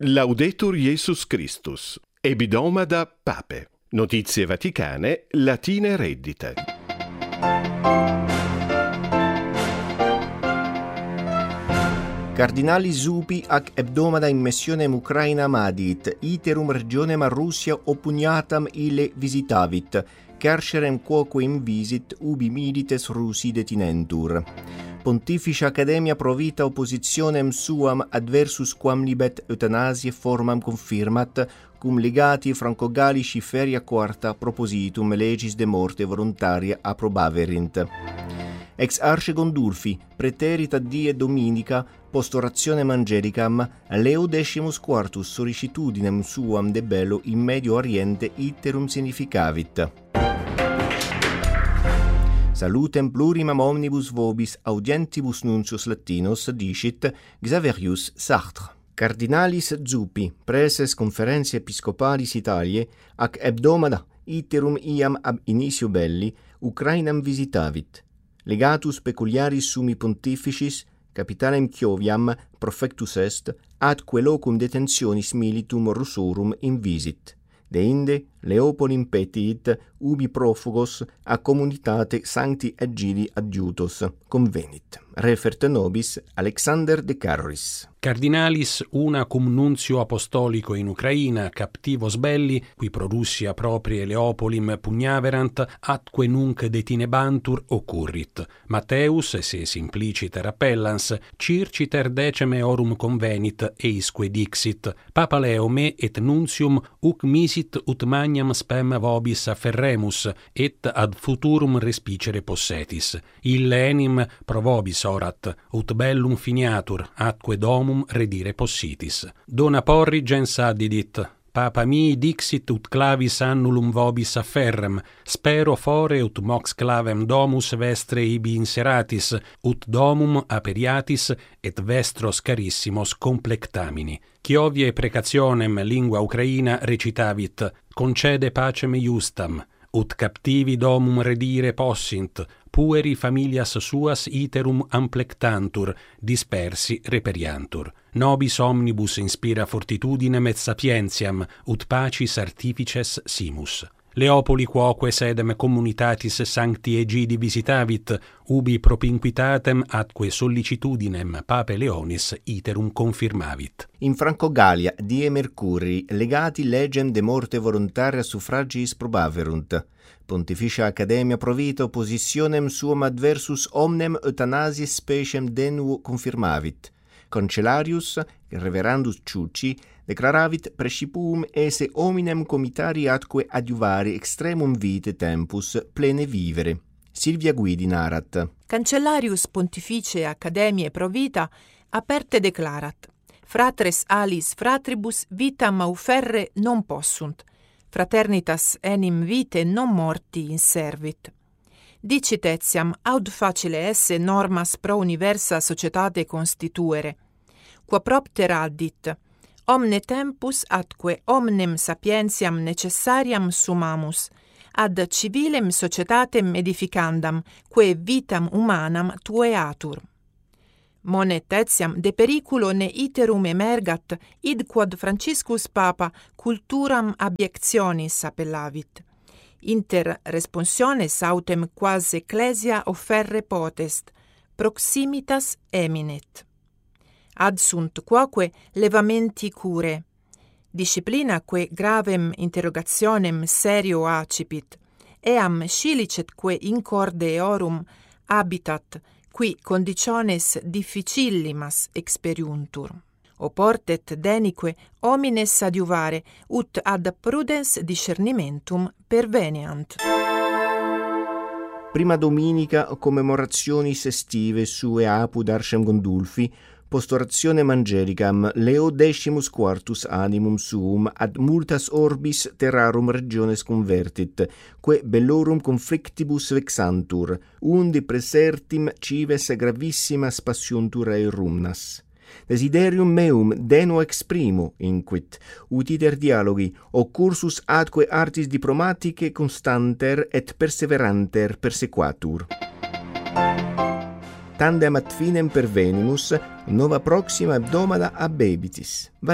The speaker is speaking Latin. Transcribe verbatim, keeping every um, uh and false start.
Laudetur Jesus Christus. Ebidoma Pape. Notizie vaticane, latine reddite. Cardinali Zuppi ac hebdomada in missionem Ucrainam adit, iterum regionem a Russia oppugnatam ille visitavit, carcerem quoque invisit ubi milites Russi detinentur. Pontificia Academia pro vita oppositionem suam adversus quam libet euthanasie formam confirmat, cum legati franco-gallici feria quarta propositum legis de morte voluntaria approbaverint. Ex arce Gondulfi, preterita die dominica, post orationem angelicam, leo decimus quartus sollicitudinem suam de bello in Medio Oriente iterum significavit. Salutem plurimam omnibus vobis audientibus nuncius latinos dicit Xaverius Sartre. Cardinalis Zuppi, preses conferentia episcopalis Italiae, ac hebdomada iterum iam ab initio belli, Ucrainam visitavit. Legatus peculiaris summi pontificis, capitalem Chioviam, profectus est, atque locum detentionis militum Russorum invisit. Deinde Leopolim petiit ubi profugos a communitate sancti Egidi adjutos convenit. Refert nobis Alexander de Carris. Cardinalis una cum nuncio apostolico in Ucraina captivos belli, qui pro Russia proprie Leopolim pugnaverant, atque nunc detinebantur occurrit. Matteus, se simpliciter appellans, circiter deceme orum convenit, eisque dixit, Papa Leo me et nuntium uc misit ut magnam spem vobis afferremus, et ad futurum respicere possetis. Ille enim pro vobis orat, ut bellum finiatur, atque domum redire possitis. Dona porrigens addidit, Papa mi dixit ut clavis annulum vobis afferrem, spero fore ut mox clavem domus vestre ibi inseratis, ut domum aperiatis et vestros carissimos complectamini. Chiovie precationem lingua ucraina recitavit, concede pacem iustam, ut captivi domum redire possint, pueri familias suas iterum amplectantur, dispersi reperiantur. Nobis omnibus inspira fortitudinem et sapientiam, ut pacis artifices simus. Leopoli quoque sedem communitatis sancti Egidi visitavit, ubi propinquitatem atque sollicitudinem Pape Leonis iterum confirmavit. In Franco-Gallia, die Mercurii, legati legem de morte voluntaria suffragiis probaverunt. Pontificia Academia pro vita oppositionem suam adversus omnem euthanasie speciem denuo confirmavit. Cancellarius, reverendus Ciucci, declaravit praecipum esse hominem comitari atque adiuvari extremum vitae tempus plene vivere. Silvia Guidi narat. Cancellarius Pontificae Academiae pro vita aperte declarat, fratres alis fratribus vitam auferre non possunt, fraternitas enim vitae non morti inservit. Dicit etiam aud facile esse normas pro universa societate constituere, qua propter addit, omne tempus atque omnem sapientiam necessariam summamus, ad civilem societatem edificandam, quae vitam humanam tueatur. Monet etiam de periculo ne iterum emergat, id quod Franciscus Papa culturam abiectionis appellavit. Inter responsiones autem quas ecclesia offerre potest, proximitas eminet. Ad sunt quoque levamenti cure, disciplinaque gravem interrogationem serio accipit, eam scilicetque in corde eorum habitat, qui conditiones difficillimas experiuntur. Oportet denique homines adiuvare, ut ad prudens discernimentum perveniant. Prima dominica commemorationis estive sue apud Arcem Gondulfi, post orationem angelicam Leo decimus quartus animum suum ad multas orbis terrarum regiones convertit, quae bellorum conflictibus vexantur, undi presertim cives gravissimas passiontur aerumnas. Desiderium meum deno exprimo, inquit, ut iter dialogi, o cursus atque artis diplomaticae constanter et perseveranter persequatur. Tandem ad finem pervenimus, nova proxima hebdomada abebitis.